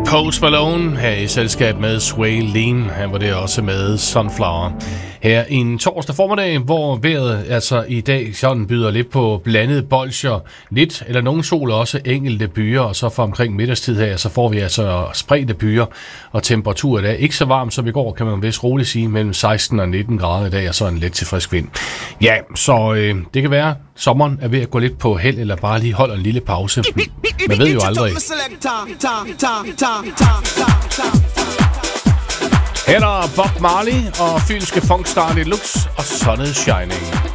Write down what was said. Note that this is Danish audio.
Post Malone her i selskab med Sway Lean. Her var det også med Sunflower. Her en torsdag formiddag, hvor vejret altså i dag sådan byder lidt på blandede bolsjer. Lidt eller nogen sol, også enkelte byer. Og så for omkring middagstid her, så får vi altså spredte byer. Og temperaturen er ikke så varm som i går, kan man vist roligt sige. Mellem 16 og 19 grader i dag, og så en let til frisk vind. Ja, så det kan være, sommeren er ved at gå lidt på held, eller bare lige holde en lille pause. Man ved jo aldrig. Her er Bob Marley og fynske funkstar deluxe og Sun is Shining.